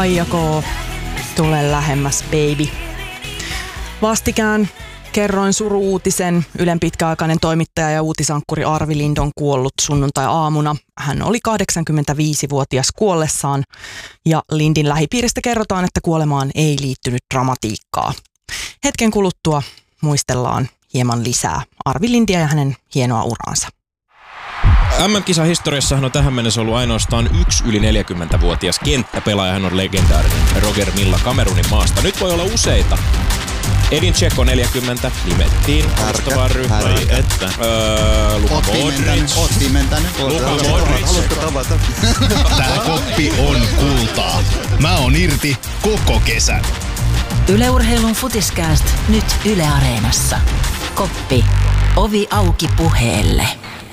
Kaija K. Tule lähemmäs, baby. Vastikään kerroin suru-uutisen. Ylen pitkäaikainen toimittaja ja uutisankkuri Arvi Lind on kuollut sunnuntai-aamuna. Hän oli 85-vuotias kuollessaan ja Lindin lähipiiristä kerrotaan, että kuolemaan ei liittynyt dramatiikkaa. Hetken kuluttua muistellaan hieman lisää Arvi Lindia ja hänen hienoa uraansa. MM-kisahistoriassahan on tähän mennessä ollut ainoastaan yksi yli 40-vuotias kenttäpelaaja. Hän on legendaarinen Roger Milla Kamerunin maasta. Nyt voi olla useita. Edin Dzeko 40 nimettiin alustavaan ryhmään. Luka Modric. Oot pimentänyt. Luka Modric. Haluatko tavata? Tää koppi on kultaa. Mä oon irti koko kesän. Yle Urheilun Futiskääst nyt Yle Areenassa. Koppi. Ovi auki puheelle.